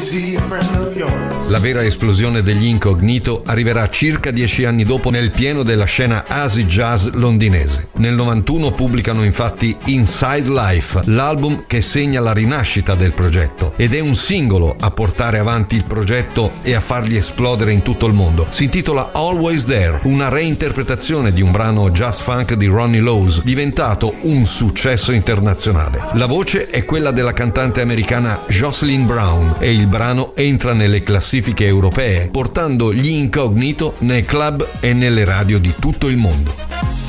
La vera esplosione degli Incognito arriverà circa 10 anni dopo nel pieno della scena acid jazz londinese. Nel 91 pubblicano infatti Inside Life, l'album che segna la rinascita del progetto, ed è un singolo a portare avanti il progetto e a farli esplodere in tutto il mondo. Si intitola Always There, una reinterpretazione di un brano jazz funk di Ronnie Lowes, diventato un successo internazionale. La voce è quella della cantante americana Jocelyn Brown e il brano entra nelle classifiche europee, portando gli Incognito nei club e nelle radio di tutto il mondo.